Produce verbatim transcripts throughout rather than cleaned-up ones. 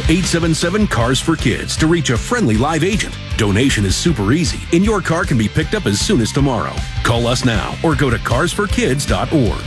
eight seven seven, C A R S for Kids to reach a friendly live agent. Donation is super easy, and your car can be picked up as soon as tomorrow. Call us now or go to cars for kids dot org.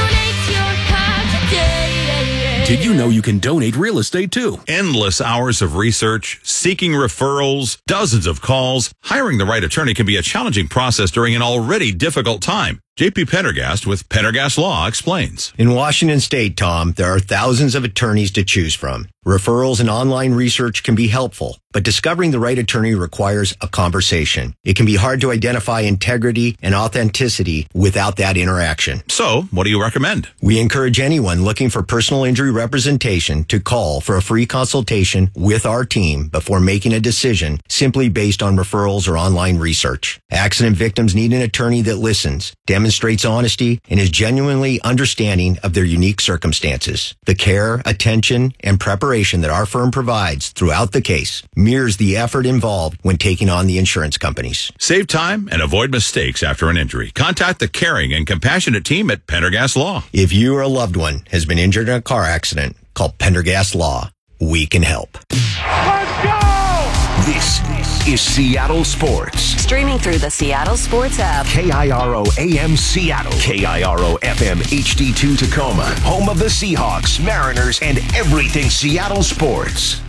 Did you know you can donate real estate too? Endless hours of research, seeking referrals, dozens of calls. Hiring the right attorney can be a challenging process during an already difficult time. J P Pendergast with Pendergast Law explains. In Washington State, Tom, there are thousands of attorneys to choose from. Referrals and online research can be helpful, but discovering the right attorney requires a conversation. It can be hard to identify integrity and authenticity without that interaction. So, what do you recommend? We encourage anyone looking for personal injury representation to call for a free consultation with our team before making a decision simply based on referrals or online research. Accident victims need an attorney that listens, demonstrates honesty, and is genuinely understanding of their unique circumstances. The care, attention, and preparation that our firm provides throughout the case mirrors the effort involved when taking on the insurance companies. Save time and avoid mistakes after an injury. Contact the caring and compassionate team at Pendergast Law. If you or a loved one has been injured in a car accident, call Pendergast Law. We can help. Let's go! This is Seattle Sports. Streaming through the Seattle Sports app. K I R O A M Seattle. K I R O F M H D two Tacoma. Home of the Seahawks, Mariners, and everything Seattle sports.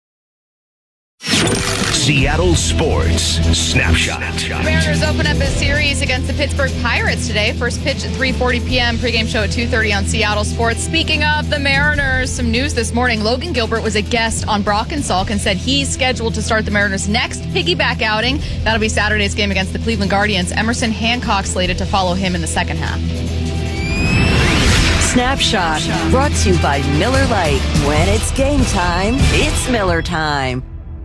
Seattle Sports Snapshot. Mariners open up a series against the Pittsburgh Pirates today. First pitch at three forty p.m. Pregame show at two thirty on Seattle Sports. Speaking of the Mariners, some news this morning. Logan Gilbert was a guest on Brock and Salk and said he's scheduled to start the Mariners' next piggyback outing. That'll be Saturday's game against the Cleveland Guardians. Emerson Hancock slated to follow him in the second half. Snapshot brought to you by Miller Lite. When it's game time, it's Miller time.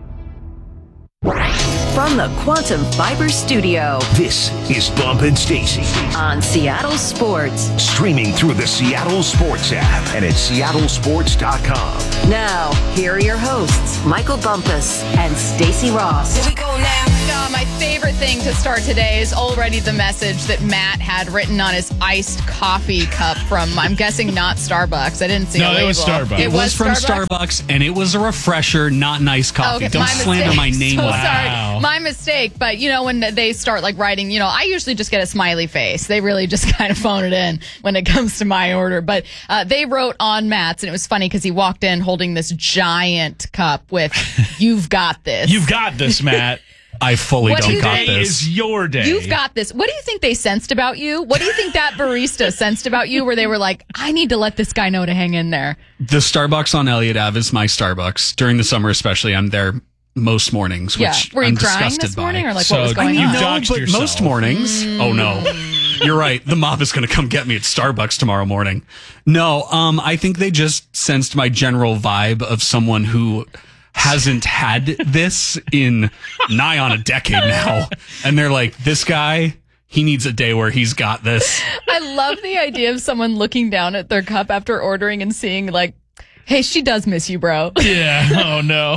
From the Quantum Fiber Studio. This is Bump and Stacy on Seattle Sports. Streaming through the Seattle Sports app and at seattle sports dot com. Now, here are your hosts, Michael Bumpus and Stacy Ross. Here we go now. Uh, my favorite thing to start today is already the message that Matt had written on his iced coffee cup from, I'm guessing, not Starbucks. I didn't see no, a label. it was Starbucks. It, It was, was from Starbucks? Starbucks, and it was a refresher, not an iced coffee. Okay, Don't my slander mistake. my name. So like sorry. that. My mistake. But, you know, when they start, like, writing, you know, I usually just get a smiley face. They really just kind of phone it in when it comes to my order. But uh, they wrote on Matt's, and it was funny because he walked in holding this giant cup with, "You've got this." You've got this, Matt. I fully What do don't you got think? this. Is your day. You've got this. What do you think they sensed about you? What do you think that barista sensed about you where they were like, I need to let this guy know to hang in there? The Starbucks on Elliott Ave is my Starbucks. During the summer especially, I'm there most mornings, Yeah. which Were you I'm crying disgusted this by. morning or like So what was going you on? No, doxed but yourself. most mornings. Oh no, you're right. The mob is going to come get me at Starbucks tomorrow morning. No, um, I think they just sensed my general vibe of someone who hasn't had this in nigh on a decade now, and they're like, this guy, he needs a day where he's got this. I love the idea of someone looking down at their cup after ordering and seeing like, hey, she does miss you, bro. Yeah. Oh, no.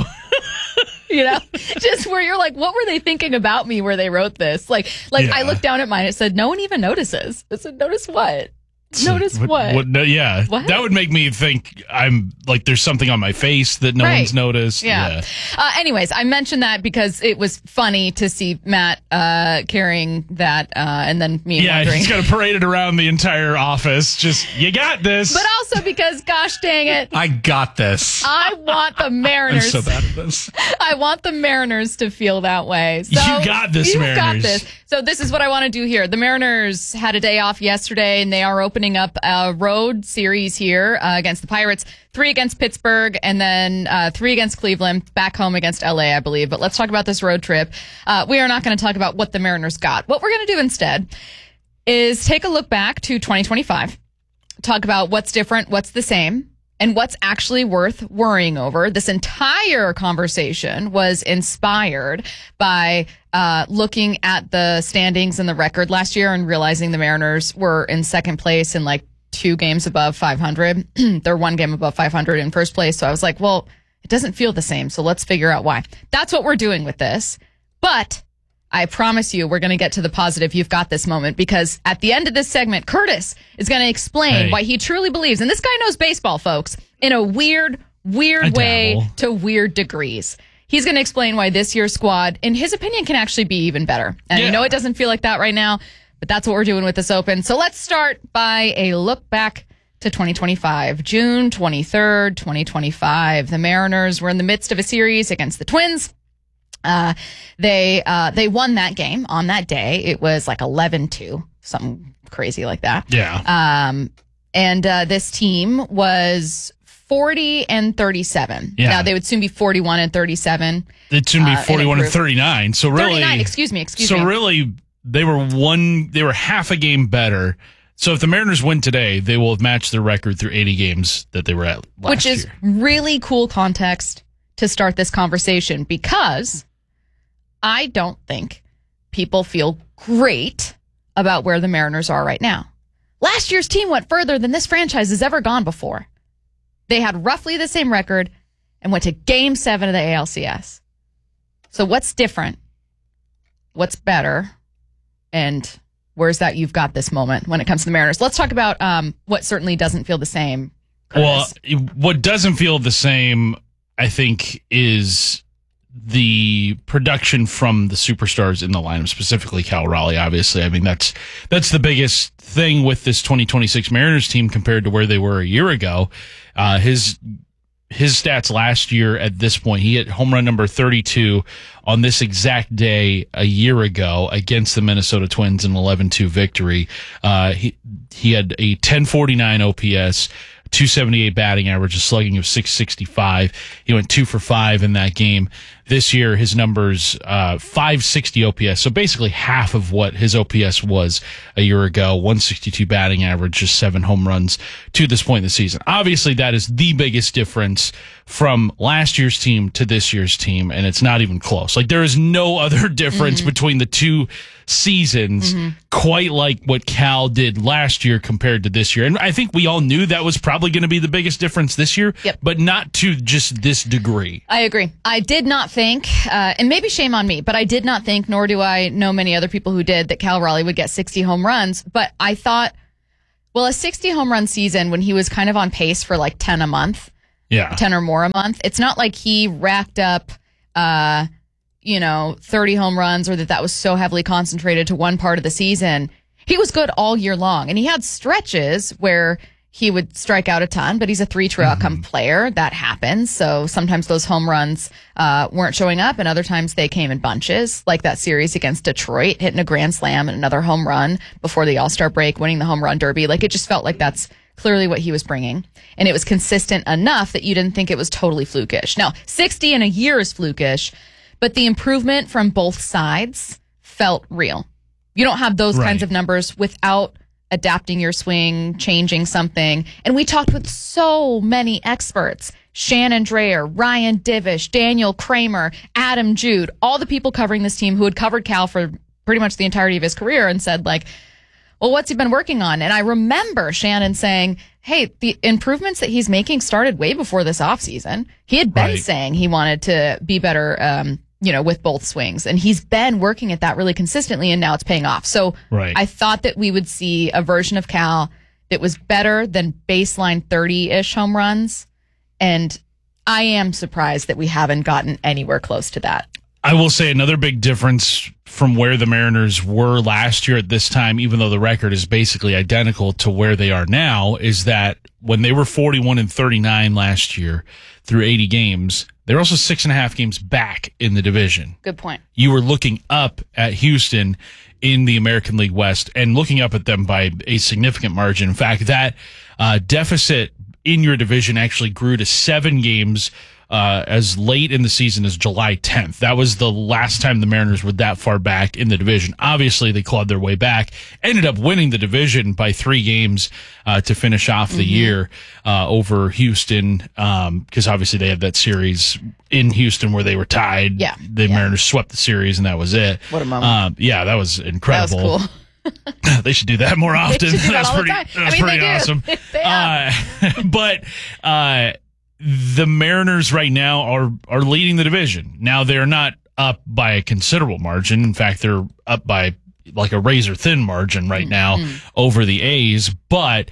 You know, just where you're like, what were they thinking about me where they wrote this? Like, like Yeah. I looked down at mine. It said, no one even notices. It said, notice what? Notice what? no, yeah. What? That would make me think I'm like there's something on my face that no Right. one's noticed. Yeah. Uh, anyways, I mentioned that because it was funny to see Matt uh, carrying that uh, and then me Yeah, wondering. he's got to parade it around the entire office. Just, you got this. But also because, gosh dang it, I got this. I want the I'm Mariners. so bad at this. I want the Mariners to feel that way. So You got this, you've Mariners. got this. So this is what I want to do here. The Mariners had a day off yesterday, and they are opening up a road series here uh, against the Pirates. Three against Pittsburgh, and then uh, three against Cleveland. Back home against L A, I believe. But let's talk about this road trip. Uh, we are not going to talk about what the Mariners got. What we're going to do instead is take a look back to twenty twenty-five. Talk about what's different, what's the same, and what's actually worth worrying over. This entire conversation was inspired by uh, looking at the standings and the record last year and realizing the Mariners were in second place and like two games above five hundred. They're one game above five hundred in first place. So I was like, well, it doesn't feel the same. So let's figure out why. That's what we're doing with this. But I promise you, we're going to get to the positive "you've got this" moment, because at the end of this segment, Curtis is going to explain Hey. why he truly believes, and this guy knows baseball, folks, in a weird, weird way to weird degrees. He's going to explain why this year's squad, in his opinion, can actually be even better. And yeah. I know it doesn't feel like that right now, but that's what we're doing with this Open. So let's start by a look back to twenty twenty-five. June twenty-third, twenty twenty-five. The Mariners were in the midst of a series against the Twins. Uh, they uh, they won that game on that day. It was like eleven two, something crazy like that. Yeah. Um, and uh, this team was forty and thirty-seven. Yeah. Now they would soon be forty-one and thirty-seven. It'd soon be uh, forty-one and, and thirty-nine. So really, thirty-nine. Excuse me. Excuse so me. So really, they were one. They were half a game better. So if the Mariners win today, they will have matched their record through eighty games that they were at last Which is year. really cool context to start this conversation, because I don't think people feel great about where the Mariners are right now. Last year's team went further than this franchise has ever gone before. They had roughly the same record and went to Game seven of the A L C S. So what's different? What's better? And where's that you've got this moment when it comes to the Mariners? Let's talk about um, what certainly doesn't feel the same. Curtis. Well, what doesn't feel the same, I think, is the production from the superstars in the lineup, specifically Cal Raleigh, obviously. I mean, that's that's the biggest thing with this twenty twenty-six Mariners team compared to where they were a year ago. Uh, his his stats last year at this point, he hit home run number thirty-two on this exact day a year ago against the Minnesota Twins in an eleven two victory. Uh, he, he had a ten forty-nine O P S, two seventy-eight batting average, a slugging of six sixty-five. He went two for five in that game. This year, his numbers, uh, five sixty O P S. So basically half of what his O P S was a year ago. one sixty-two batting average, just seven home runs to this point in the season. Obviously, that is the biggest difference from last year's team to this year's team, and it's not even close. Like, there is no other difference mm-hmm. between the two seasons mm-hmm. quite like what Cal did last year compared to this year. And I think we all knew that was probably going to be the biggest difference this year, yep. but not to just this degree. I agree. I did not think, uh, and maybe shame on me, but I did not think, nor do I know many other people who did, that Cal Raleigh would get sixty home runs. But I thought, well, a sixty home run season when he was kind of on pace for like ten a month, yeah, ten or more a month, it's not like he racked up, uh, you know, thirty home runs, or that that was so heavily concentrated to one part of the season. He was good all year long, and he had stretches where he would strike out a ton, but he's a three true outcome mm-hmm. player. That happens. So sometimes those home runs uh, weren't showing up, and other times they came in bunches, like that series against Detroit, hitting a grand slam and another home run before the All-Star break, winning the home run derby. Like, it just felt like that's clearly what he was bringing. And it was consistent enough that you didn't think it was totally flukish. Now, sixty in a year is flukish, but the improvement from both sides felt real. You don't have those right. kinds of numbers without adapting your swing, changing something. And we talked with so many experts, Shannon Drayer, Ryan Divish, Daniel Kramer, Adam Jude, all the people covering this team who had covered Cal for pretty much the entirety of his career, and said, like, well, what's he been working on? And I remember Shannon saying, hey, the improvements that he's making started way before this offseason. He had been right. saying he wanted to be better, um, you know, with both swings. And he's been working at that really consistently, and now it's paying off. So right. I thought that we would see a version of Cal that was better than baseline thirty-ish home runs. And I am surprised that we haven't gotten anywhere close to that. I will say another big difference from where the Mariners were last year at this time, even though the record is basically identical to where they are now, is that when they were forty-one and thirty-nine last year through eighty games, they were also six and a half games back in the division. Good point. You were looking up at Houston in the American League West and looking up at them by a significant margin. In fact, that uh, deficit in your division actually grew to seven games uh, as late in the season as July tenth. That was the last time the Mariners were that far back in the division. Obviously, they clawed their way back, ended up winning the division by three games uh, to finish off the mm-hmm. year uh, over Houston, because um, obviously they had that series in Houston where they were tied. Yeah. The yeah. Mariners swept the series, and that was it. What a moment. Um, yeah, that was incredible. That was cool. They should do that more often. They should do that that's all pretty, the time. that's I mean, pretty they awesome. Do. They have. Uh, but uh, the Mariners right now are are leading the division. Now they're not up by a considerable margin. In fact, they're up by like a razor thin margin right now mm-hmm. over the A's. But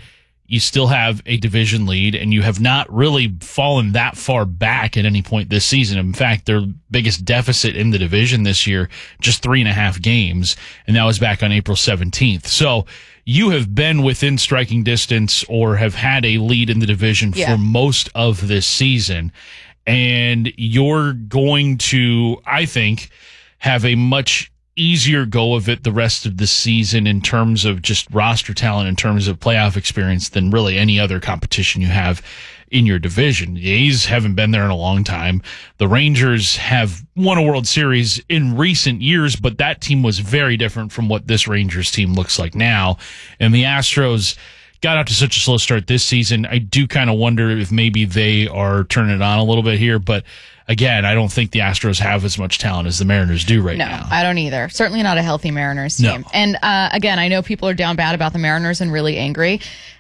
You still have a division lead, and you have not really fallen that far back at any point this season. In fact, their biggest deficit in the division this year, just three and a half games, and that was back on April seventeenth. So you have been within striking distance or have had a lead in the division Yeah. for most of this season, and you're going to, I think, have a much easier go of it the rest of the season in terms of just roster talent, in terms of playoff experience, than really any other competition you have in your division. The A's haven't been there in a long time. The Rangers have won a World Series in recent years, but that team was very different from what this Rangers team looks like now. And the Astros got out to such a slow start this season. I do kind of wonder if maybe they are turning it on a little bit here, but again, I don't think the Astros have as much talent as the Mariners do right no, now. I don't either. Certainly not a healthy Mariners team. No. And uh, again, I know people are down bad about the Mariners and really angry.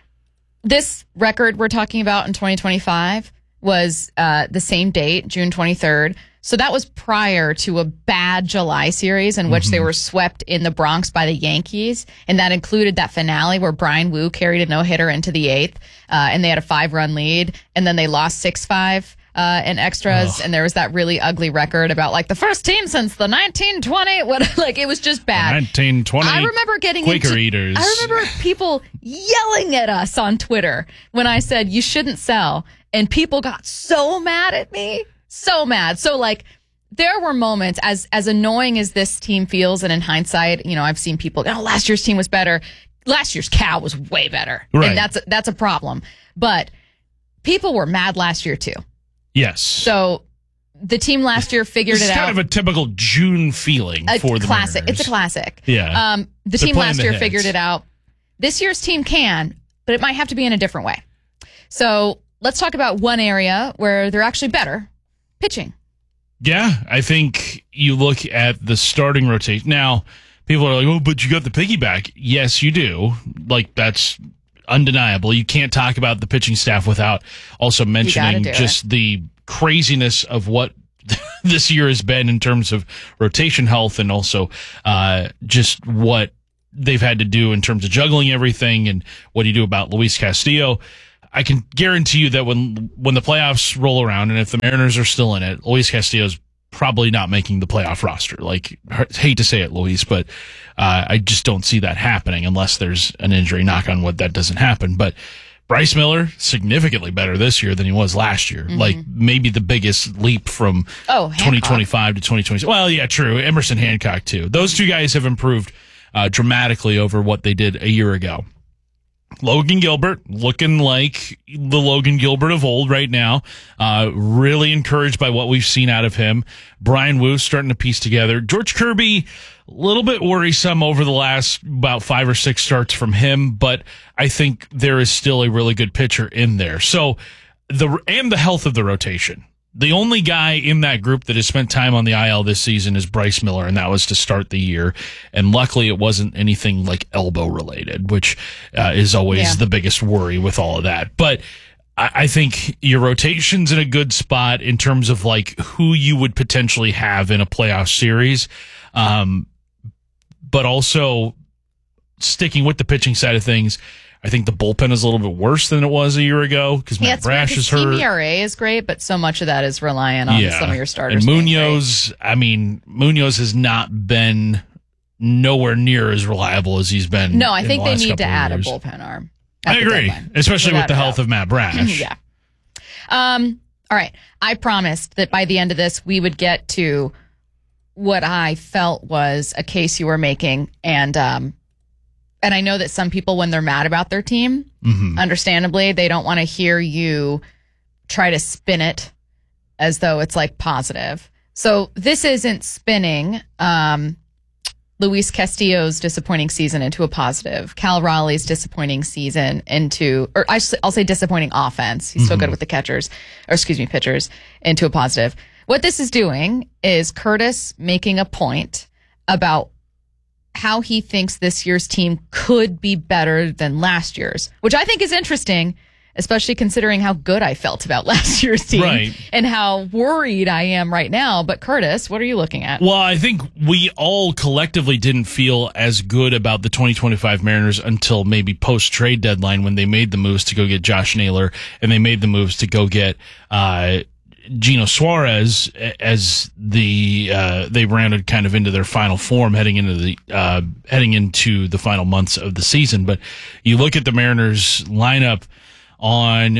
This record we're talking about in twenty twenty-five was uh, the same date, June twenty-third. So that was prior to a bad July series in which mm-hmm. they were swept in the Bronx by the Yankees. And that included that finale where Brian Wu carried a no-hitter into the eighth. Uh, and they had a five-run lead. And then they lost six five. Uh, in extras, Ugh. and there was that really ugly record about like the first team since the nineteen twenty. What like it was just bad. nineteen twenty. I remember getting Quaker into, eaters. I remember people yelling at us on Twitter when I said you shouldn't sell, and people got so mad at me, so mad. So like there were moments as as annoying as this team feels, and in hindsight, you know, I've seen people, oh, last year's team was better. Last year's Cal was way better, right. and that's a, that's a problem. But people were mad last year too. Yes. So the team last year figured it's it out. It's kind of a typical June feeling a for the classic. Mariners. It's a classic. Yeah. Um, the They're team last the year hits. figured it out. This year's team can, but it might have to be in a different way. So let's talk about one area where they're actually better, pitching. Yeah, I think you look at the starting rotation. Now, people are like, oh, but you got the piggyback. Yes, you do. Like, that's undeniable. You can't talk about the pitching staff without also mentioning just it. the craziness of what this year has been in terms of rotation health, and also uh, just what they've had to do in terms of juggling everything, and what do you do about Luis Castillo. I can guarantee you that when when the playoffs roll around, and if the Mariners are still in it, Luis Castillo's probably not making the playoff roster. Like, hate to say it, Luis, but uh, I just don't see that happening unless there's an injury. Knock on wood, that doesn't happen. But Bryce Miller, significantly better this year than he was last year. Mm-hmm. Like, maybe the biggest leap from oh, twenty twenty-five to twenty twenty. Well, yeah, true. Emerson Hancock, too. Those two guys have improved uh, dramatically over what they did a year ago. Logan Gilbert, looking like the Logan Gilbert of old right now. Uh, really encouraged by what we've seen out of him. Brian Wu starting to piece together. George Kirby, a little bit worrisome over the last about five or six starts from him, but I think there is still a really good pitcher in there. So the and the health of the rotation. The only guy in that group that has spent time on the I L this season is Bryce Miller, and that was to start the year. And luckily, it wasn't anything like elbow related, which uh, is always yeah. the biggest worry with all of that. But I, I think your rotation's in a good spot in terms of like who you would potentially have in a playoff series. Um, but also sticking with the pitching side of things, I think the bullpen is a little bit worse than it was a year ago because yeah, Matt Brash is hurt. Team E R A is great, but so much of that is reliant on yeah. some of your starters. And Munoz, I mean, Munoz has not been nowhere near as reliable as he's been. No, I think the they need to add years. a bullpen arm. I agree, especially Without with the health of Matt Brash. yeah. Um. All right. I promised that by the end of this, we would get to what I felt was a case you were making, and um. And I know that some people, when they're mad about their team, mm-hmm. understandably, they don't want to hear you try to spin it as though it's like positive. So this isn't spinning um, Luis Castillo's disappointing season into a positive, Cal Raleigh's disappointing season into, or I'll say disappointing offense. He's mm-hmm. still good with the catchers, or excuse me, pitchers, into a positive. What this is doing is Curtis making a point about how he thinks this year's team could be better than last year's, which I think is interesting especially considering how good I felt about last year's team Right. and how worried I am right now. But Curtis, what are you looking at? Well, I think we all collectively didn't feel as good about the twenty twenty-five Mariners until maybe post-trade deadline when they made the moves to go get Josh Naylor and they made the moves to go get uh, Gino Suarez as the uh, they rounded kind of into their final form heading into the uh, heading into the final months of the season. But you look at the Mariners lineup on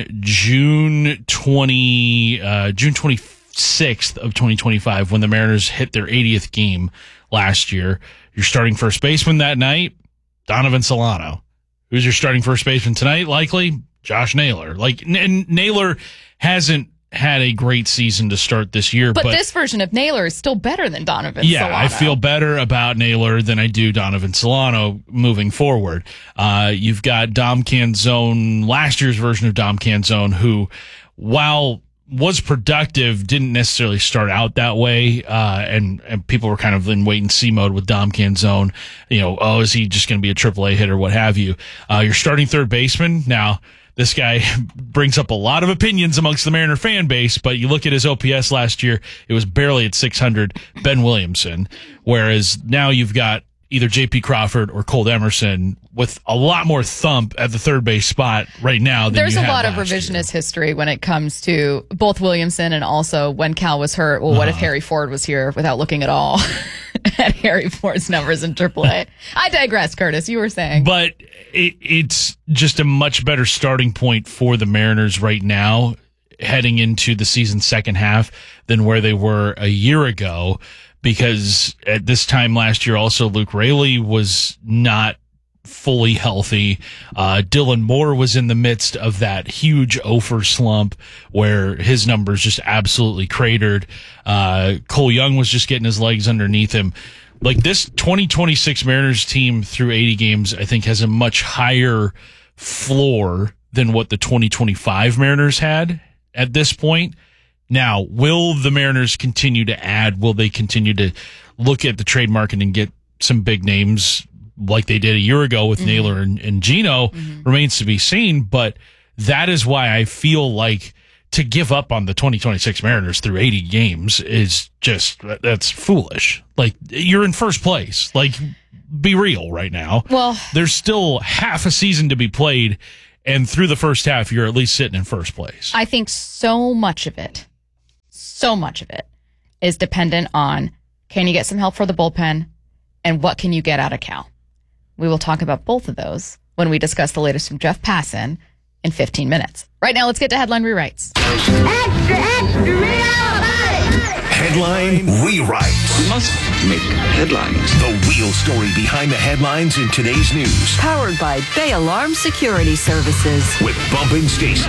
June twenty uh, June twenty-sixth of twenty twenty-five when the Mariners hit their eightieth game last year. Your starting first baseman that night, Donovan Solano. Who's your starting first baseman tonight? Likely Josh Naylor. Like, and Naylor hasn't had a great season to start this year. But, But, this version of Naylor is still better than Donovan yeah, Solano. I feel better about Naylor than I do Donovan Solano moving forward. Uh, you've got Dom Canzone, last year's version of Dom Canzone, who, while was productive, didn't necessarily start out that way. Uh, and, and people were kind of in wait and see mode with Dom Canzone. You know, oh, is he just going to be a triple A hitter, what have you? Uh, you're starting third baseman. Now, this guy brings up a lot of opinions amongst the Mariner fan base, but you look at his O P S last year, it was barely at six hundred, Ben Williamson, whereas now you've got either J P Crawford or Cole Emerson with a lot more thump at the third base spot right now than There's you a had lot of last revisionist year. history when it comes to both Williamson and also when Cal was hurt. Well, what if Harry Ford was here without looking at all at Harry Ford's numbers in triple A? I digress, Curtis. You were saying. But it, it's just a much better starting point for the Mariners right now heading into the season's second half than where they were a year ago, because at this time last year also Luke Raley was not fully healthy. Uh, Dylan Moore was in the midst of that huge Ofer slump where his numbers just absolutely cratered. Uh, Cole Young was just getting his legs underneath him. Like, this twenty twenty-six Mariners team through eighty games, I think, has a much higher floor than what the twenty twenty-five Mariners had at this point. Now, will the Mariners continue to add? Will they continue to look at the trade market and get some big names like they did a year ago with mm-hmm. Naylor and, and Gino? Mm-hmm. Remains to be seen, but that is why I feel like to give up on the twenty twenty-six Mariners through eighty games is just, that's foolish. Like, you're in first place. Like, be real right now. Well, there's still half a season to be played, and through the first half, you're at least sitting in first place. I think so much of it, so much of it is dependent on, can you get some help for the bullpen, and what can you get out of Cal? We will talk about both of those when we discuss the latest from Jeff Passan in fifteen minutes. Right now, let's get to headline rewrites. Extra, extra, rewrite! Headline rewrite. We must make headlines. The real story behind the headlines in today's news. Powered by Bay Alarm Security Services. With Bumping Stacy.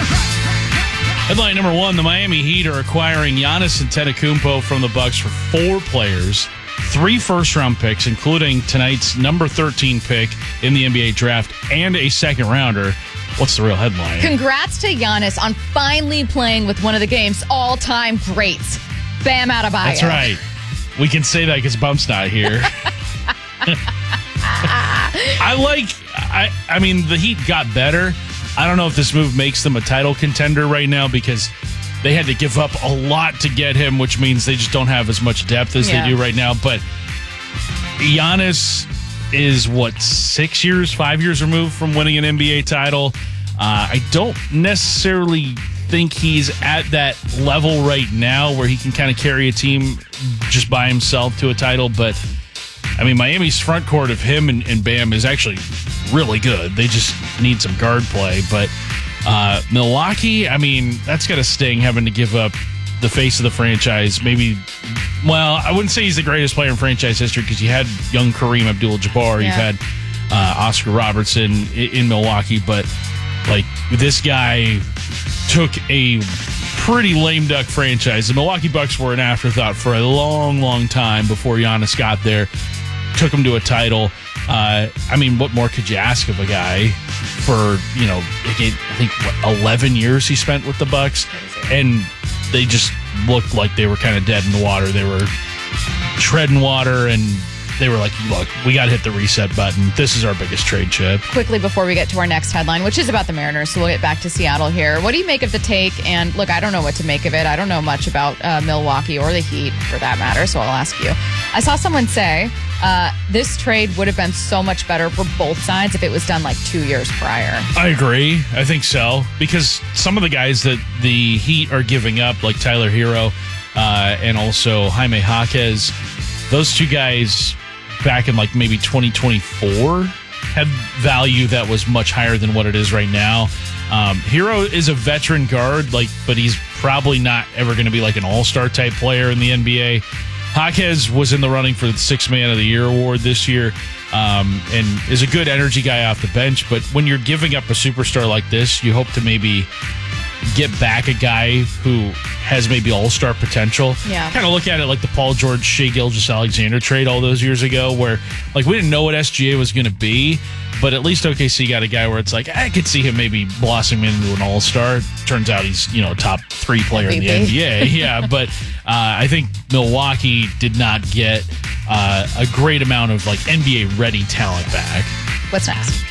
Headline number one, the Miami Heat are acquiring Giannis Antetokounmpo from the Bucks for four players, three first-round picks, including tonight's number thirteen pick in the N B A draft, and a second-rounder. What's the real headline? Congrats to Giannis on finally playing with one of the game's all-time greats, Bam Adebayo. That's right. We can say that because Bump's not here. I like, I, I mean, the Heat got better. I don't know if this move makes them a title contender right now because they had to give up a lot to get him, which means they just don't have as much depth as yeah. they do right now. But Giannis is, what, six years, five years removed from winning an N B A title. Uh, I don't necessarily think he's at that level right now where he can kind of carry a team just by himself to a title. But, I mean, Miami's front court of him and, and Bam is actually really good. They just need some guard play. But uh, Milwaukee, I mean, that's got to sting having to give up the face of the franchise. Maybe, well, I wouldn't say he's the greatest player in franchise history because you had young Kareem Abdul-Jabbar. Yeah. You've had uh, Oscar Robertson in, in Milwaukee. But, like, this guy took a pretty lame duck franchise. The Milwaukee Bucks were an afterthought for a long, long time before Giannis got there. Took him to a title. Uh, I mean, what more could you ask of a guy for, you know, I think, what, eleven years he spent with the Bucks, and they just looked like they were kind of dead in the water. They were treading water, and they were like, look, we got to hit the reset button. This is our biggest trade chip. Quickly before we get to our next headline, which is about the Mariners, so we'll get back to Seattle here. What do you make of the take? And look, I don't know what to make of it. I don't know much about uh, Milwaukee or the Heat, for that matter, so I'll ask you. I saw someone say uh, this trade would have been so much better for both sides if it was done like two years prior. I agree. I think so. Because some of the guys that the Heat are giving up, like Tyler Hero uh, and also Jaime Jaquez, those two guys back in like maybe twenty twenty-four had value that was much higher than what it is right now. Um, Hero is a veteran guard, like, but he's probably not ever going to be like an all-star type player in the N B A. Jaquez was in the running for the Sixth Man of the Year award this year, um, and is a good energy guy off the bench. But when you're giving up a superstar like this, you hope to maybe get back a guy who has maybe all-star potential. Yeah. Kind of look at it like the Paul George, Shai Gilgeous-Alexander trade all those years ago, where like we didn't know what S G A was going to be, but at least O K C got a guy where it's like, I could see him maybe blossoming into an all-star. Turns out he's, you know, top three player in the N B A. Yeah, but uh, I think Milwaukee did not get uh, a great amount of like N B A-ready talent back. What's next?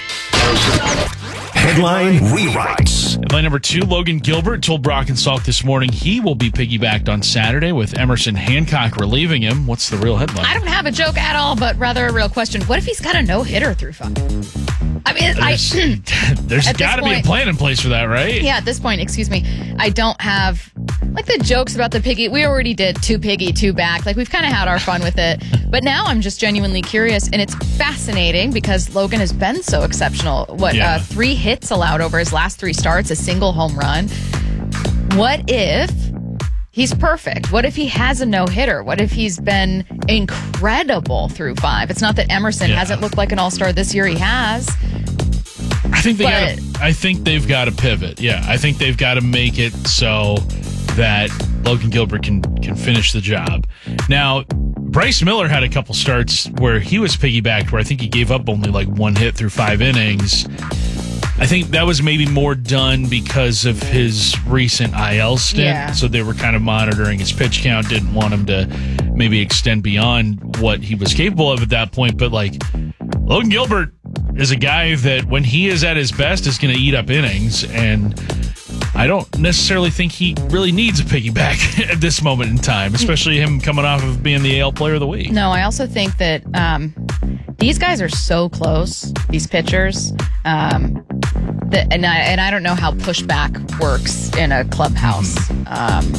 Headline rewrites. Headline number two, Logan Gilbert told Brock and Salk this morning he will be piggybacked on Saturday with Emerson Hancock relieving him. What's the real headline? I don't have a joke at all, but rather a real question. What if he's got a no-hitter through five? I mean, There's, I... there's At got to this be a point- plan in place for that, right? Yeah, at this point, excuse me, I don't have, like, the jokes about the piggy. We already did two piggy, two back. Like, we've kind of had our fun with it. But now I'm just genuinely curious, and it's fascinating because Logan has been so exceptional. What, Yeah. uh, three hits allowed over his last three starts, a single home run. What if he's perfect? What if he has a no-hitter? What if he's been incredible through five? It's not that Emerson Yeah. hasn't looked like an all-star this year. He has. I think they But- got. I think they've got to pivot. Yeah, I think they've got to make it so that Logan Gilbert can can finish the job. Now, Bryce Miller had a couple starts where he was piggybacked, where I think he gave up only like one hit through five innings. I think that was maybe more done because of his recent I L stint. Yeah. So they were kind of monitoring his pitch count, didn't want him to maybe extend beyond what he was capable of at that point. But like Logan Gilbert is a guy that when he is at his best is going to eat up innings. And I don't necessarily think he really needs a piggyback at this moment in time, especially him coming off of being the A L Player of the Week. No, I also think that um, these guys are so close, these pitchers, um, that, and, I, and I don't know how pushback works in a clubhouse. Um,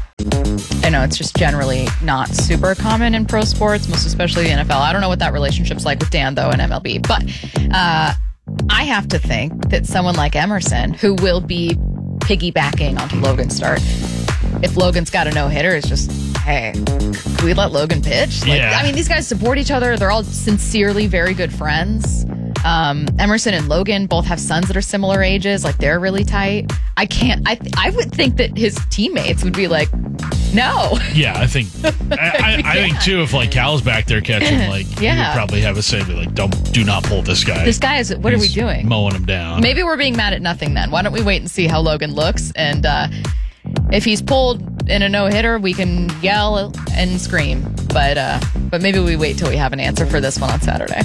I know it's just generally not super common in pro sports, most especially the N F L. I don't know what that relationship's like with Dan, though, in M L B. But uh, I have to think that someone like Emerson, who will be piggybacking onto Logan's start, if Logan's got a no-hitter, it's just, hey, can we let Logan pitch? Like, Yeah. I mean, these guys support each other. They're all sincerely very good friends. Um, Emerson and Logan both have sons that are similar ages. Like, they're really tight. I can't, I, th- I would think that his teammates would be like, no. Yeah, I think I, I, I think Yeah. too. If like Cal's back there catching, like he Yeah. would probably have a say, be like, "Don't, do not pull this guy. This guy is, what are we He's doing? Mowing him down." Maybe we're being mad at nothing then. Why don't we wait and see how Logan looks? And uh, if he's pulled in a no-hitter, we can yell and scream. But uh, but maybe we wait till we have an answer for this one on Saturday.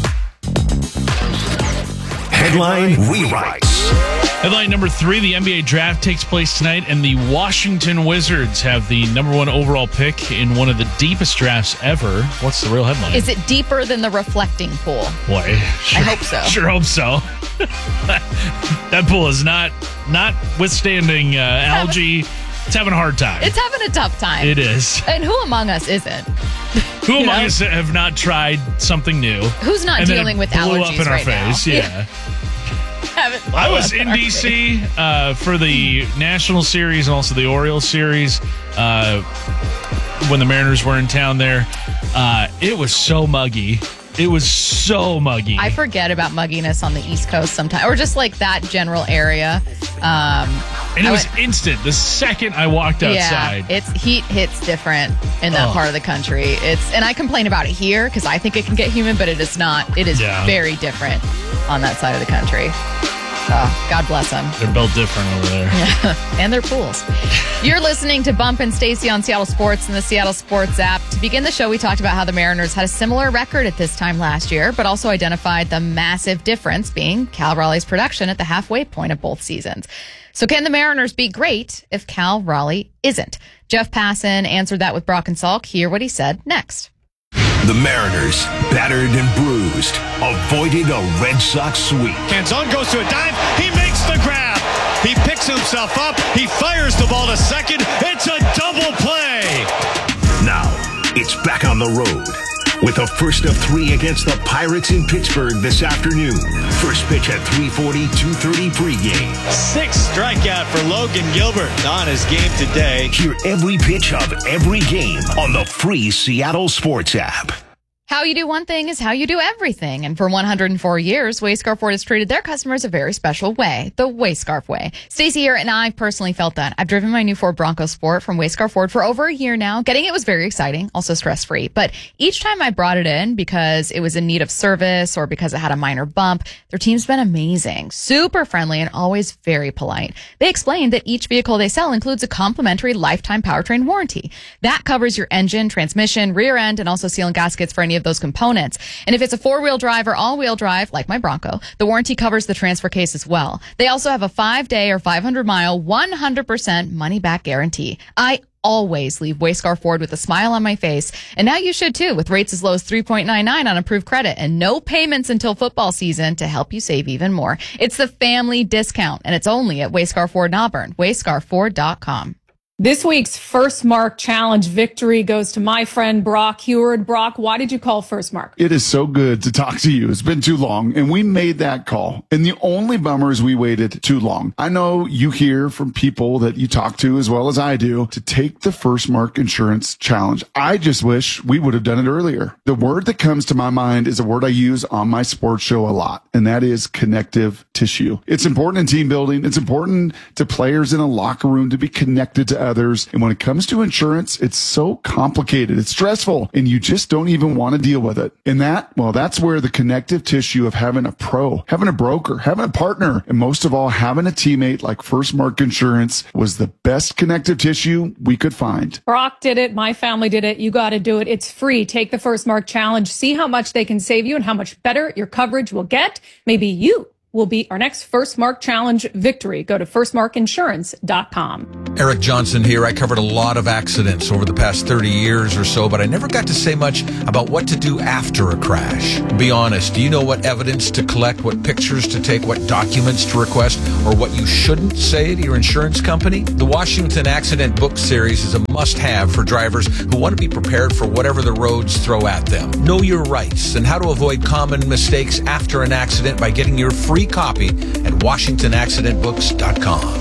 Headline rewrites. Headline number three: the N B A draft takes place tonight, and the Washington Wizards have the number one overall pick in one of the deepest drafts ever. What's the real headline? Is it deeper than the reflecting pool? Boy, sure, I hope so. Sure hope so. That pool is not not withstanding uh, algae. It's having a hard time. It's having a tough time. It is. And who among us isn't? Who You among know? us have not tried something new? Who's not and then dealing it with blew allergies up in our right now? face? Yeah. Haven't I blew was up in our D C uh, for the National Series and also the Orioles Series uh, when the Mariners were in town there. Uh, it was so muggy. It was so muggy. I forget about mugginess on the East Coast sometimes, or just like that general area. Um, and it I was went- instant. The second I walked outside. Yeah, it's heat hits different in that Oh. part of the country. It's and I complain about it here because I think it can get humid, but it is not. It is Yeah. very different on that side of the country. Oh, God bless them. They're built different over there. Yeah, and their pools. You're listening to Bump and Stacy on Seattle Sports and the Seattle Sports app. To begin the show, we talked about how the Mariners had a similar record at this time last year, but also identified the massive difference being Cal Raleigh's production at the halfway point of both seasons. So can the Mariners be great if Cal Raleigh isn't? Jeff Passan answered that with Brock and Salk. Hear what he said next. The Mariners, battered and bruised, avoided a Red Sox sweep. Canzone goes to a dive. He makes the grab. He picks himself up. He fires the ball to second. It's a double play. Now, it's back on the road with a first of three against the Pirates in Pittsburgh this afternoon. First pitch at three forty, two thirty pregame. Sixth strikeout for Logan Gilbert on his game today. Hear every pitch of every game on the free Seattle Sports app. How you do one thing is how you do everything. And for one hundred four years, Wayscarf Ford has treated their customers a very special way, the Wayscarf way. Stacey here, and I personally felt that. I've driven my new Ford Bronco Sport from Wayscarf Ford for over a year now. Getting it was very exciting, also stress-free. But each time I brought it in because it was in need of service or because it had a minor bump, their team's been amazing, super friendly, and always very polite. They explained that each vehicle they sell includes a complimentary lifetime powertrain warranty. That covers your engine, transmission, rear end, and also seal and gaskets for any of those components. And if it's a four-wheel drive or all-wheel drive, like my Bronco, the warranty covers the transfer case as well. They also have a five-day or five hundred mile, one hundred percent money-back guarantee. I always leave Wayscarf Ford with a smile on my face, and now you should too, with rates as low as three point nine nine on approved credit and no payments until football season to help you save even more. It's the family discount, and it's only at Wayscarf Ford in Auburn, wayscarf ford dot com. This week's First Mark Challenge victory goes to my friend Brock Heward. Brock, why did you call First Mark? It is so good to talk to you. It's been too long, and we made that call. And the only bummer is we waited too long. I know you hear from people that you talk to as well as I do to take the First Mark Insurance Challenge. I just wish we would have done it earlier. The word that comes to my mind is a word I use on my sports show a lot, and that is connective tissue. It's important in team building. It's important to players in a locker room to be connected to others. And when it comes to insurance, it's so complicated. It's stressful, and you just don't even want to deal with it. And that, well, that's where the connective tissue of having a pro, having a broker, having a partner, and most of all, having a teammate like First Mark Insurance was the best connective tissue we could find. Brock did it. My family did it. You got to do it. It's free. Take the First Mark Challenge. See how much they can save you and how much better your coverage will get. Maybe you will be our next First Mark Challenge victory. Go to first mark insurance dot com. Eric Johnson here. I covered a lot of accidents over the past thirty years or so, but I never got to say much about what to do after a crash. Be honest, do you know what evidence to collect, what pictures to take, what documents to request, or what you shouldn't say to your insurance company? The Washington Accident Book Series is a must-have for drivers who want to be prepared for whatever the roads throw at them. Know your rights and how to avoid common mistakes after an accident by getting your free copy at washington accident books dot com.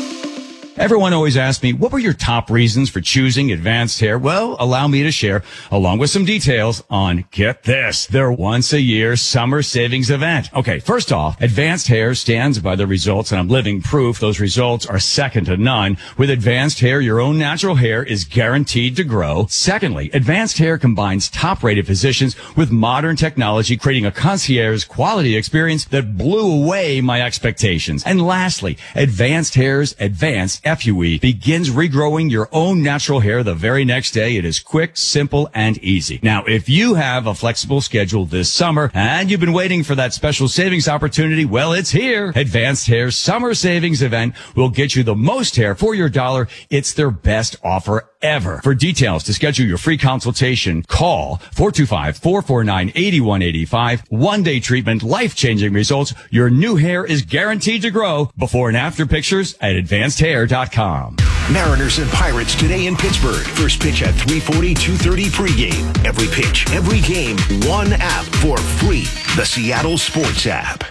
Everyone always asks me, what were your top reasons for choosing Advanced Hair? Well, allow me to share, along with some details, on, get this, their once-a-year summer savings event. Okay, first off, Advanced Hair stands by the results, and I'm living proof those results are second to none. With Advanced Hair, your own natural hair is guaranteed to grow. Secondly, Advanced Hair combines top-rated physicians with modern technology, creating a concierge quality experience that blew away my expectations. And lastly, Advanced Hair's Advanced F U E begins regrowing your own natural hair the very next day. It is quick, simple, and easy. Now, if you have a flexible schedule this summer and you've been waiting for that special savings opportunity, well, it's here. Advanced Hair's Summer Savings Event will get you the most hair for your dollar. It's their best offer ever. For details to schedule your free consultation, call four two five, four four nine, eight one eight five. One-day treatment, life-changing results. Your new hair is guaranteed to grow. Before and after pictures at advanced hair dot com. Mariners and Pirates today in Pittsburgh. First pitch at three forty, two thirty pregame. Every pitch, every game, one app for free. The Seattle Sports app.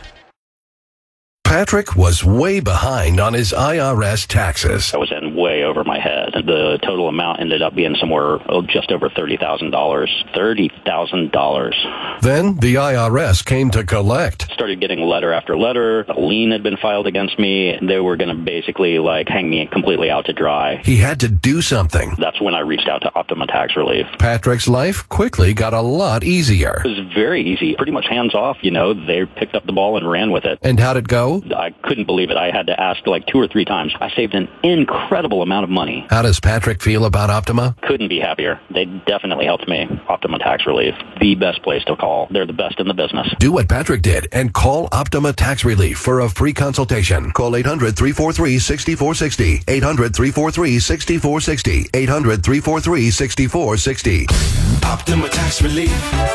Patrick was way behind on his I R S taxes. I was in way over my head. The total amount ended up being somewhere oh, just over thirty thousand dollars. thirty thousand dollars. Then the I R S came to collect. Started getting letter after letter. A lien had been filed against me. They were going to basically like hang me completely out to dry. He had to do something. That's when I reached out to Optima Tax Relief. Patrick's life quickly got a lot easier. It was very easy. Pretty much hands off, you know. They picked up the ball and ran with it. And how'd it go? I couldn't believe it. I had to ask like two or three times. I saved an incredible amount of money. How does Patrick feel about Optima? Couldn't be happier. They definitely helped me. Optima Tax Relief, the best place to call. They're the best in the business. Do what Patrick did and call Optima Tax Relief for a free consultation. Call eight hundred, three four three, six four six zero. eight hundred, three four three, six four six zero. eight hundred, three four three, six four six zero. Optima Tax Relief.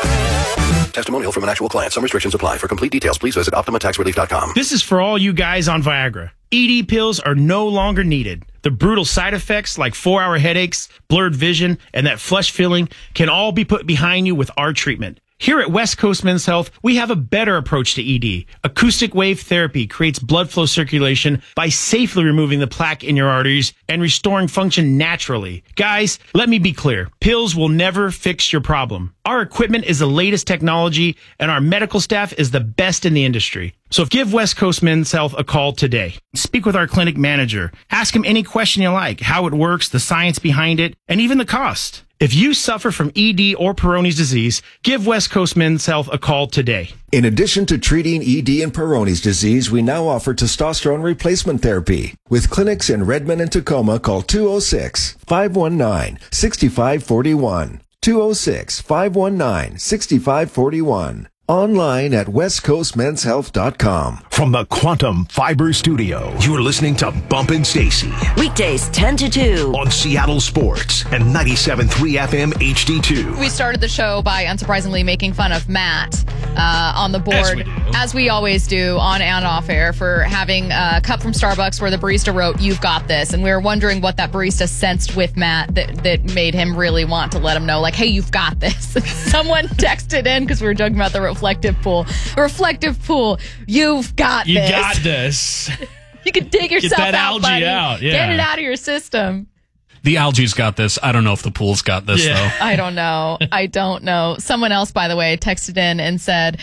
Testimonial from an actual client. Some restrictions apply. For complete details, please visit optima tax relief dot com. This is for all you guys on Viagra. E D pills are no longer needed. The brutal side effects like four-hour headaches, blurred vision, and that flush feeling can all be put behind you with our treatment. Here at West Coast Men's Health, we have a better approach to E D. Acoustic wave therapy creates blood flow circulation by safely removing the plaque in your arteries and restoring function naturally. Guys, let me be clear. Pills will never fix your problem. Our equipment is the latest technology, and our medical staff is the best in the industry. So give West Coast Men's Health a call today. Speak with our clinic manager. Ask him any question you like, how it works, the science behind it, and even the cost. If you suffer from E D or Peyronie's disease, give West Coast Men's Health a call today. In addition to treating E D and Peyronie's disease, we now offer testosterone replacement therapy. With clinics in Redmond and Tacoma, call two oh six, five one nine, six five four one. two oh six, five one nine, six five four one. Online at west coast men's health dot com. From the Quantum Fiber Studio, you're listening to Bumpin' Stacy. Weekdays ten to two. On Seattle Sports and ninety-seven point three F M H D two. We started the show by unsurprisingly making fun of Matt uh, on the board, as we, as we always do on and off air, for having a cup from Starbucks where the barista wrote, "You've got this." And we were wondering what that barista sensed with Matt that, that made him really want to let him know, like, hey, you've got this. Someone texted in because we were joking about the reflective pool. Reflective pool. You've got you this. You got this. You can dig yourself Get that out, algae buddy. out. Yeah. Get it out of your system. The algae's got this. I don't know if the pool's got this, Yeah. though. I don't know. I don't know. Someone else, by the way, texted in and said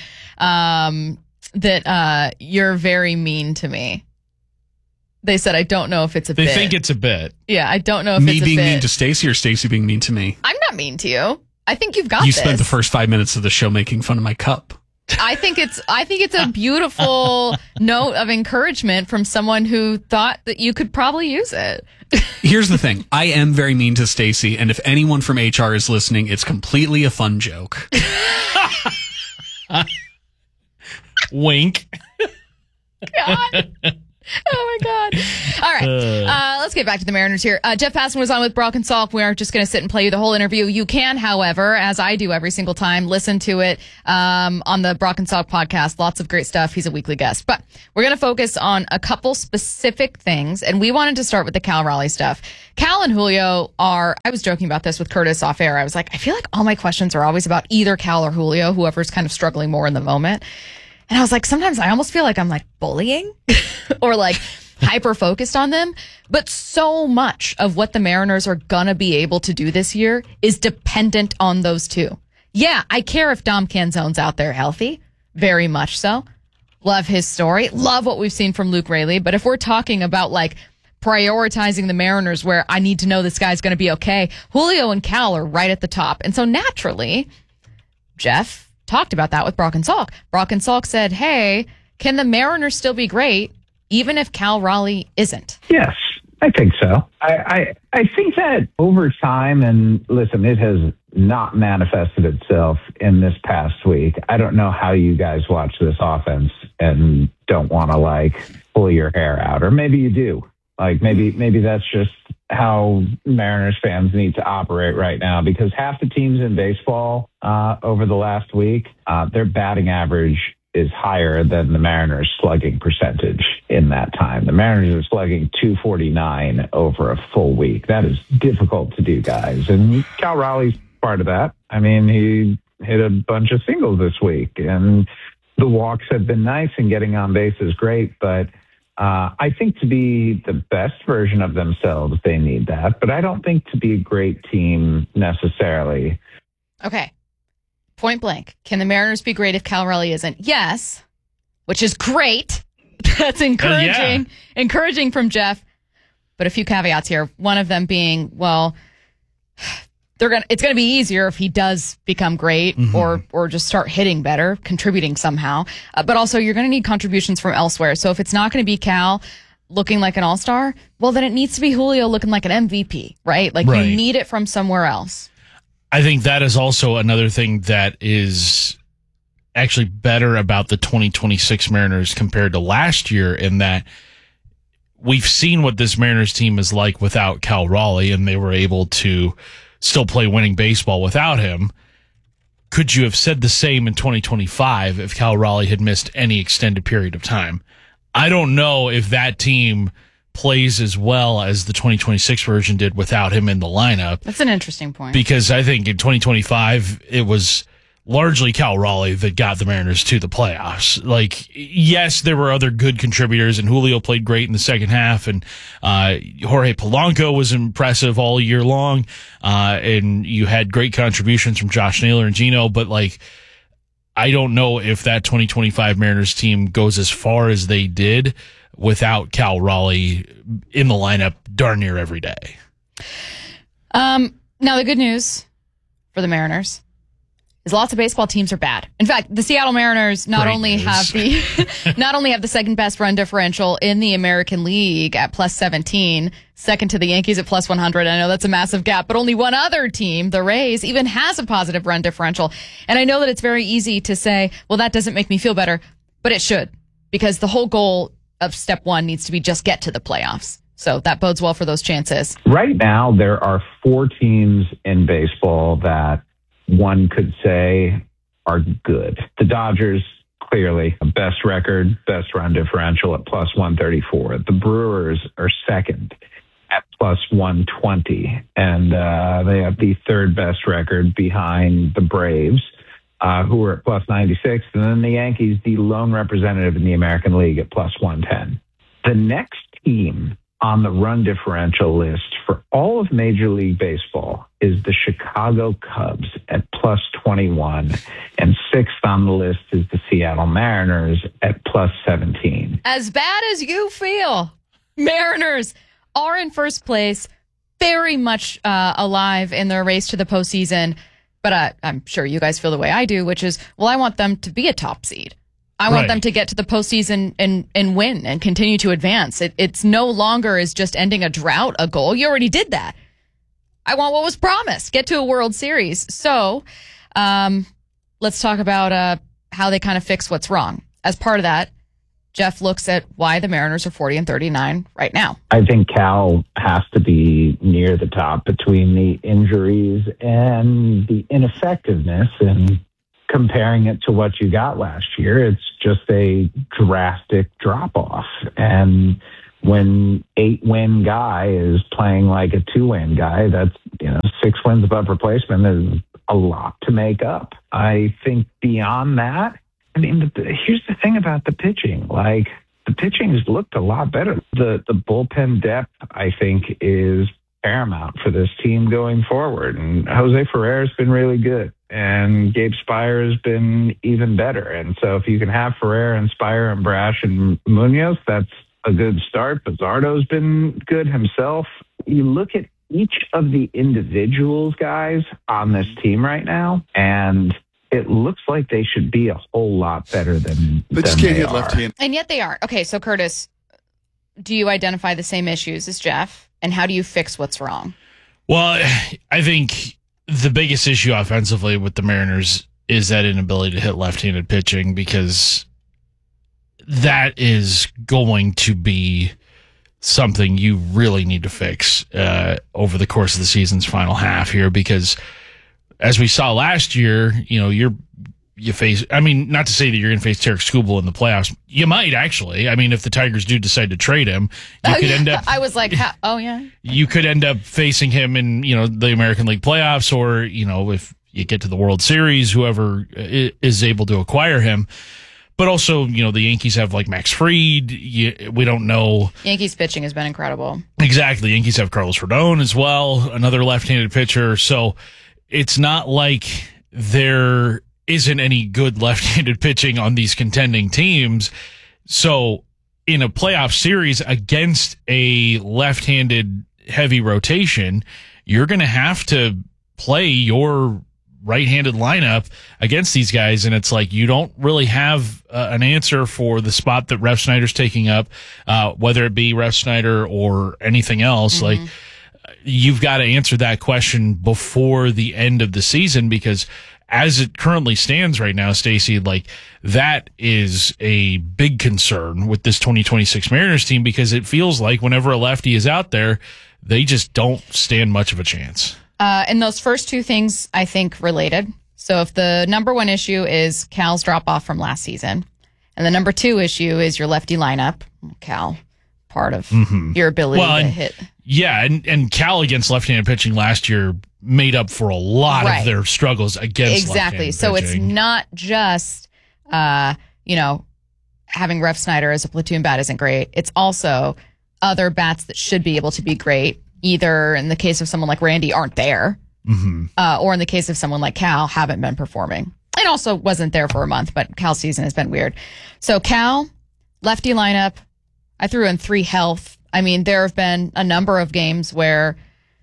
um, that uh, you're very mean to me. They said, I don't know if it's a they bit. They think it's a bit. Yeah, I don't know if me it's a being bit. mean to Stacy or Stacy being mean to me? I'm not mean to you. I think you've got you this. spent the first five minutes of the show making fun of my cup. I think it's I think it's a beautiful note of encouragement from someone who thought that you could probably use it. Here's the thing. I am very mean to Stacy, and if anyone from H R is listening, it's completely a fun joke. Wink. God. Oh, my God. All right. Uh, let's get back to the Mariners here. Uh, Jeff Passan was on with Brock and Salk. We aren't just going to sit and play you the whole interview. You can, however, as I do every single time, listen to it um, on the Brock and Salk podcast. Lots of great stuff. He's a weekly guest. But we're going to focus on a couple specific things, and we wanted to start with the Cal Raleigh stuff. Cal and Julio are, I was joking about this with Curtis off air. I was like, I feel like all my questions are always about either Cal or Julio, whoever's kind of struggling more in the moment. And I was like, sometimes I almost feel like I'm like bullying or like hyper focused on them. But so much of what the Mariners are going to be able to do this year is dependent on those two. Yeah, I care if Dom Canzone's out there healthy. Very much so. Love his story. Love what we've seen from Luke Raley. But if we're talking about like prioritizing the Mariners where I need to know this guy's going to be okay, Julio and Cal are right at the top. And so naturally, Jeff talked about that with Brock and Salk. Brock and Salk said, hey, can the Mariners still be great even if Cal Raleigh isn't? Yes, I think so. I, I, I think that over time, and listen, it has not manifested itself in this past week. I don't know how you guys watch this offense and don't want to like pull your hair out, or maybe you do. Like maybe maybe that's just how Mariners fans need to operate right now, because half the teams in baseball uh, over the last week, uh, their batting average is higher than the Mariners' slugging percentage in that time. The Mariners are slugging two forty-nine over a full week. That is difficult to do, guys. And Cal Raleigh's part of that. I mean, he hit a bunch of singles this week, and the walks have been nice, and getting on base is great, but Uh, I think to be the best version of themselves, they need that. But I don't think to be a great team necessarily. Okay. Point blank. Can the Mariners be great if Cal Raleigh isn't? Yes, which is great. That's encouraging. Uh, yeah. Encouraging from Jeff. But a few caveats here. One of them being, well, they're gonna. It's gonna be easier if he does become great, Mhm. or or just start hitting better, contributing somehow. Uh, but also, you're gonna need contributions from elsewhere. So if it's not gonna be Cal looking like an all-star, well, then it needs to be Julio looking like an M V P, right? Like Right. you need it from somewhere else. I think that is also another thing that is actually better about the twenty twenty-six Mariners compared to last year, in that we've seen what this Mariners team is like without Cal Raleigh, and they were able to still play winning baseball without him. Could you have said the same in twenty twenty-five if Cal Raleigh had missed any extended period of time? I don't know if that team plays as well as the twenty twenty-six version did without him in the lineup. That's an interesting point. Because I think in twenty twenty-five, it was largely Cal Raleigh that got the Mariners to the playoffs. Like, yes, there were other good contributors, and Julio played great in the second half, and uh, Jorge Polanco was impressive all year long, uh, and you had great contributions from Josh Naylor and Gino, but, like, I don't know if that twenty twenty-five Mariners team goes as far as they did without Cal Raleigh in the lineup darn near every day. Um, now, the good news for the Mariners is lots of baseball teams are bad. In fact, the Seattle Mariners not Great only news. have the not only have the second best run differential in the American League at plus seventeen, second to the Yankees at plus one hundred. I know that's a massive gap, but only one other team, the Rays, even has a positive run differential. And I know that it's very easy to say, well, that doesn't make me feel better, but it should, because the whole goal of step one needs to be just get to the playoffs. So that bodes well for those chances. Right now, there are four teams in baseball that one could say are good. The Dodgers, clearly, best record, best run differential at plus one thirty-four. The Brewers are second at plus one twenty, and uh, they have the third best record behind the Braves, uh, who are at plus ninety-six, and then the Yankees, the lone representative in the American League, at plus one ten. The next team on the run differential list for all of Major League Baseball is the Chicago Cubs at plus twenty-one, and sixth on the list is the Seattle Mariners at plus seventeen. As bad as you feel, Mariners are in first place, very much uh, alive in their race to the postseason. But uh, I'm sure you guys feel the way I do, which is, well, I want them to be a top seed. I want Right. them to get to the postseason and, and win and continue to advance. It, it's no longer is just ending a drought a goal. You already did that. I want what was promised, get to a World Series. So um, let's talk about uh, how they kind of fix what's wrong. As part of that, Jeff looks at why the Mariners are forty and thirty-nine right now. I think Cal has to be near the top between the injuries and the ineffectiveness, and comparing it to what you got last year, it's just a drastic drop-off. And when eight-win guy is playing like a two-win guy, that's, you know, six wins above replacement is a lot to make up. I think beyond that, I mean, the, here's the thing about the pitching. Like, the pitching has looked a lot better. The the bullpen depth, I think, is paramount for this team going forward. And Jose Ferrer's been really good, and Gabe Spire has been even better. And so if you can have Ferrer and Spire and Brash and Munoz, that's a good start. Pizzardo's been good himself. You look at each of the individuals, guys, on this team right now, and it looks like they should be a whole lot better than, They just than can't they hit are. left-hand. And yet they are. Okay, so Curtis, do you identify the same issues as Jeff? And how do you fix what's wrong? Well, I think the biggest issue offensively with the Mariners is that inability to hit left-handed pitching, because that is going to be something you really need to fix uh, over the course of the season's final half here, because as we saw last year, you know, you're you face, I mean, not to say that you're going to face Tarek Skubal in the playoffs. You might actually. I mean, if the Tigers do decide to trade him, you Oh, could yeah. end up I was like, how, oh, yeah. you could end up facing him in, you know, the American League playoffs, or, you know, if you get to the World Series, whoever i- is able to acquire him. But also, you know, the Yankees have like Max Fried. You, we don't know Yankees pitching has been incredible. exactly. The Yankees have Carlos Rodon as well, another left-handed pitcher. So it's not like there isn't any good left-handed pitching on these contending teams. So in a playoff series against a left-handed heavy rotation, you're going to have to play your right-handed lineup against these guys, and it's like you don't really have uh, an answer for the spot that Ref Snyder's taking up, uh, whether it be Ref Snyder or anything else. Mm-hmm. Like, you've got to answer that question before the end of the season, because as it currently stands right now, Stacey, like, that is a big concern with this twenty twenty-six Mariners team, because it feels like whenever a lefty is out there, they just don't stand much of a chance. Uh, and those first two things, I think, related. So if the number one issue is Cal's drop off from last season, and the number two issue is your lefty lineup, Cal, part of mm-hmm. your ability well, to and, hit. Yeah, and, and Cal against left-handed pitching last year made up for a lot right. of their struggles against exactly. So pitching. It's not just, uh, you know, having Ref Snyder as a platoon bat isn't great. It's also other bats that should be able to be great, either in the case of someone like Randy aren't there, mm-hmm. uh, or in the case of someone like Cal haven't been performing. And also wasn't there for a month, but Cal's season has been weird. So Cal, lefty lineup, I threw in three health. I mean, there have been a number of games where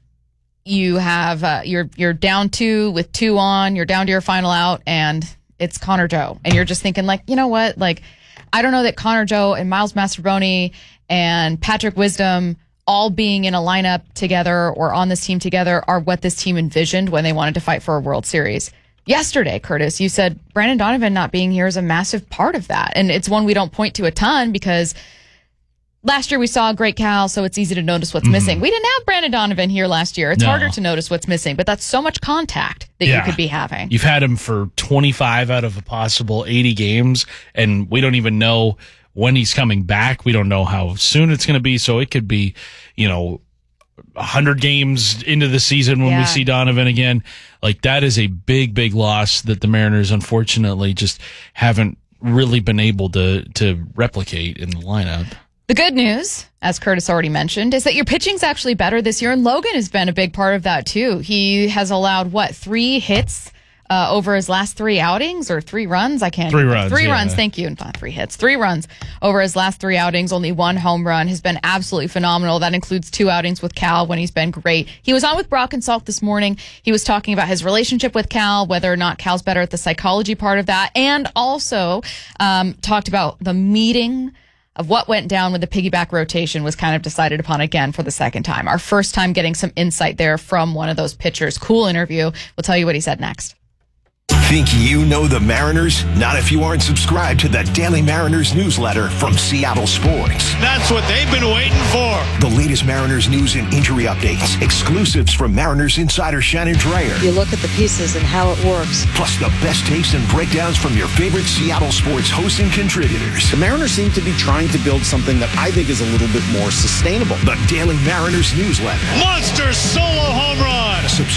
you have uh, you're you're down two with two on, you're down to your final out, and it's Connor Joe, and you're just thinking like, you know what? Like, I don't know that Connor Joe and Miles Mastroboni and Patrick Wisdom all being in a lineup together or on this team together are what this team envisioned when they wanted to fight for a World Series. Yesterday, Curtis, you said Brandon Donovan not being here is a massive part of that, and it's one we don't point to a ton because last year we saw a great Cal, so it's easy to notice what's mm-hmm. missing. We didn't have Brandon Donovan here last year. It's no. harder to notice what's missing, but that's so much contact that yeah. you could be having. You've had him for twenty-five out of a possible eighty games, and we don't even know when he's coming back. We don't know how soon it's going to be, so it could be, you know, one hundred games into the season when yeah. we see Donovan again. Like, that is a big, big loss that the Mariners, unfortunately, just haven't really been able to to replicate in the lineup. The good news, as Curtis already mentioned, is that your pitching's actually better this year, and Logan has been a big part of that, too. He has allowed, what, three hits uh, over his last three outings, or three runs? I can't. Three runs, Three yeah. runs, thank you. Not three hits. Three runs over his last three outings. Only one home run. Has been absolutely phenomenal. That includes two outings with Cal when he's been great. He was on with Brock and Salk this morning. He was talking about his relationship with Cal, whether or not Cal's better at the psychology part of that, and also um, talked about the meeting of what went down with the piggyback rotation was kind of decided upon again for the second time. Our first time getting some insight there from one of those pitchers. Cool interview. We'll tell you what he said next. Think you know the Mariners? Not if you aren't subscribed to the Daily Mariners newsletter from Seattle Sports. That's what they've been waiting for. The latest Mariners news and injury updates. Exclusives from Mariners insider Shannon Dreyer. You look at the pieces and how it works. Plus the best takes and breakdowns from your favorite Seattle Sports hosts and contributors. The Mariners seem to be trying to build something that I think is a little bit more sustainable. The Daily Mariners newsletter. Monster solo home run. Subscribe